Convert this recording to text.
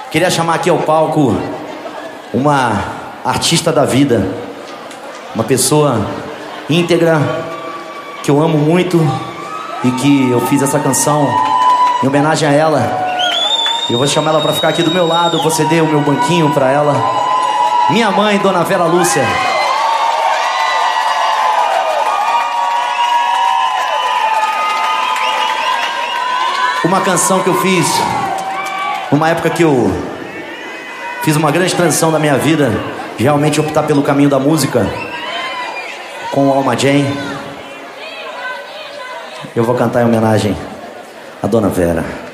Queria chamar aqui ao palco uma artista da vida, uma pessoa íntegra, que eu amo muito e que eu fiz essa canção em homenagem a ela. Eu vou chamar ela pra ficar aqui do meu lado, vou ceder o meu banquinho pra ela. Minha mãe, Dona Vera Lúcia. Uma canção que eu fiz numa época que eu fiz uma grande transição da minha vida, realmente optar pelo caminho da música com o Alma Jane. Eu vou cantar em homenagem a Dona Vera.